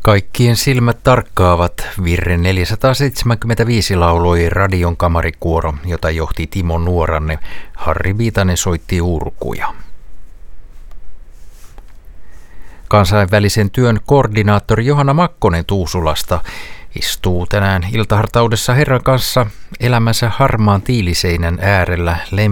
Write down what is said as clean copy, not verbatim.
Kaikkien silmät tarkkaavat. Virren 475 lauloi Radion kamarikuoro, jota johti Timo Nuoranne. Harri Viitanen soitti urkuja. Kansainvälisen työn koordinaattori Johanna Makkonen Tuusulasta istuu tänään iltahartaudessa Herran kanssa elämänsä harmaan tiiliseinän äärellä